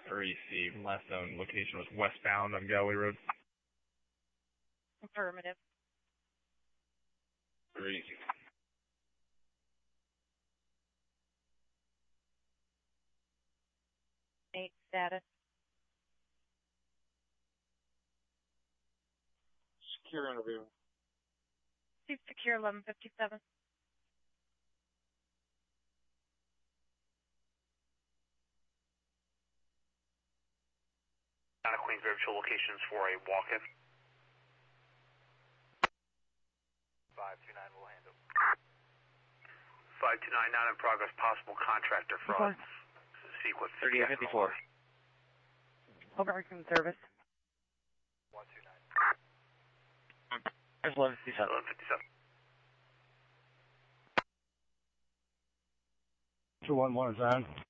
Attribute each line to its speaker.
Speaker 1: received. Last known location was westbound on Galway Road.
Speaker 2: Affirmative.
Speaker 1: Received.
Speaker 2: Eight status.
Speaker 3: Secure interview.
Speaker 2: Chief Secure 1157.
Speaker 4: Out of Queens virtual locations for a walk-in. 529 will handle. 529 not in progress. Possible contractor fraud. Sequence
Speaker 5: 3854.
Speaker 2: Overarching service.
Speaker 4: 129.
Speaker 5: There's 1157.
Speaker 4: 1157.
Speaker 3: 211 is on.